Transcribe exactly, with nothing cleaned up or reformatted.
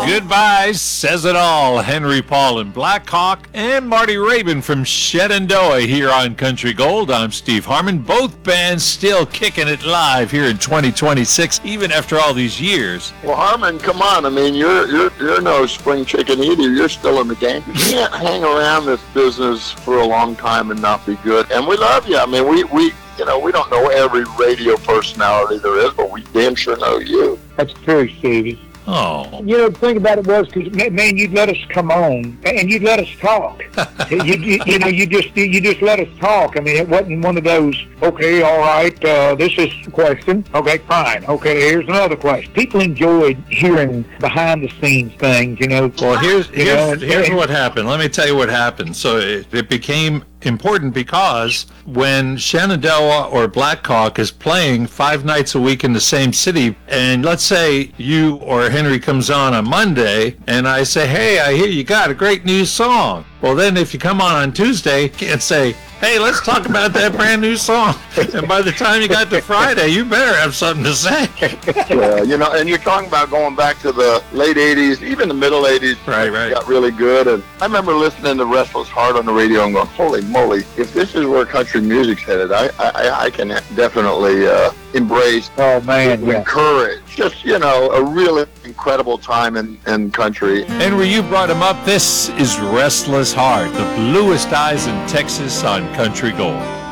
Goodbye says it all. Henry Paul and Black Hawk and Marty Rabin from Shenandoah here on Country Gold. I'm Steve Harmon. Both bands still kicking it live here in twenty twenty-six, even after all these years. Well, Harmon, come on. I mean, you're you're you're no spring chicken either. You're still in the game. You can't hang around this business for a long time and not be good. And we love you. I mean, we, we you know, we don't know every radio personality there is, but we damn sure know you. That's true, Stevie. Oh. You know, the thing about it was, because, man, you'd let us come on, and you'd let us talk. you, you, you know, you just you just let us talk. I mean, it wasn't one of those, okay, all right, uh, this is a question. Okay, fine. Okay, here's another question. People enjoyed hearing behind-the-scenes things, you know. Well, here's, you here's, know, and, here's and, what happened. Let me tell you what happened. So it, it became important because when Shenandoah or Black Hawk is playing five nights a week in the same city, and let's say you or Henry comes on on Monday, and I say, hey, I hear you got a great new song. Well, then if you come on on Tuesday, you can't say, hey, let's talk about that brand new song. And by the time you got to Friday, you better have something to say. Yeah, you know, and you're talking about going back to the late eighties, even the middle eighties. Right, right. Got really good. And I remember listening to Restless Heart on the radio and going, holy moly, if this is where country music's headed, I I, I can definitely uh, embrace, oh, man, yeah. encourage. Just, you know, a really incredible time in, in country. Henry, you brought him up. This is Restless Heart, the bluest eyes in Texas on Country Gold.